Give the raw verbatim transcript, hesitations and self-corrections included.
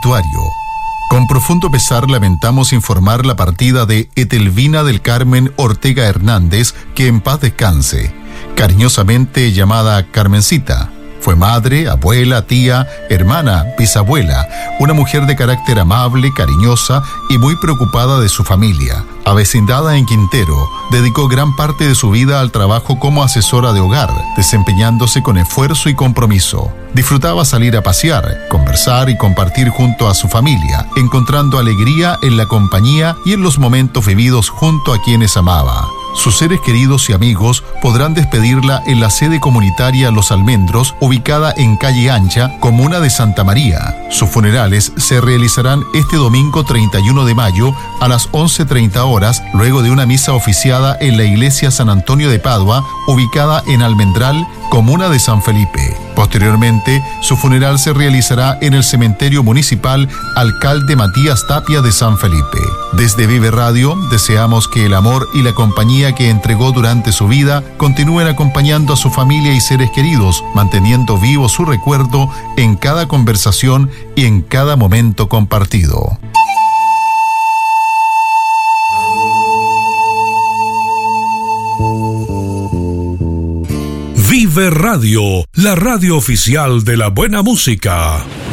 obituario. Con profundo pesar lamentamos informar la partida de Etelvina del Carmen Ortega Hernández, que en paz descanse, cariñosamente llamada Carmencita. Fue madre, abuela, tía, hermana, bisabuela, una mujer de carácter amable, cariñosa y muy preocupada de su familia. Avecindada en Quintero, dedicó gran parte de su vida al trabajo como asesora de hogar, desempeñándose con esfuerzo y compromiso. Disfrutaba salir a pasear, conversar y compartir junto a su familia, encontrando alegría en la compañía y en los momentos vividos junto a quienes amaba. Sus seres queridos y amigos podrán despedirla en la sede comunitaria Los Almendros, ubicada en Calle Ancha, comuna de Santa María. Sus funerales se realizarán este domingo treinta y uno de mayo a las once treinta horas, luego de una misa oficiada en la iglesia San Antonio de Padua, ubicada en Almendral, comuna de San Felipe. Posteriormente, su funeral se realizará en el cementerio municipal Alcalde Matías Tapia de San Felipe. Desde Vive Radio, deseamos que el amor y la compañía que entregó durante su vida continúen acompañando a su familia y seres queridos, manteniendo vivo su recuerdo en cada conversación y en cada momento compartido. Vive Radio, la radio oficial de la buena música.